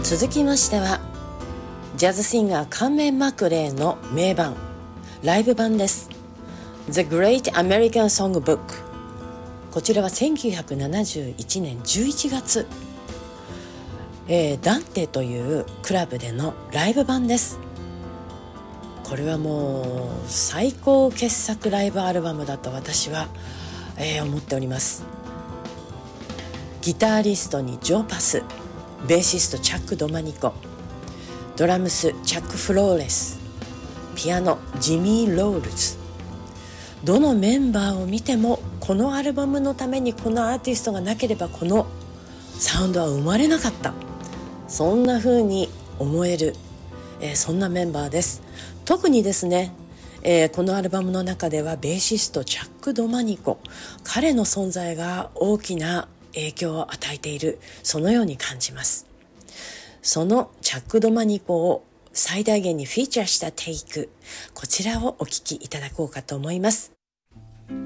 続きましてはジャズシンガーカーメン・マクレーの名盤ライブ版です。 The Great American Songbook。 こちらは1971年11月、ダンテというクラブでのライブ版です。これはもう最高傑作ライブアルバムだと私は、思っております。ギタリストにジョー・パス、ベーシストチャック・ドマニコ、ドラムスチャック・フローレス、ピアノジミー・ロールズ。どのメンバーを見てもこのアルバムのためにこのアーティストがなければこのサウンドは生まれなかった、そんな風に思える、そんなメンバーです。特にですね、このアルバムの中ではベーシストチャック・ドマニコ、彼の存在が大きな影響を与えている、そのように感じます。そのチャック・ドマニコを最大限にフィーチャーしたテイク、こちらをお聞きいただこうかと思います。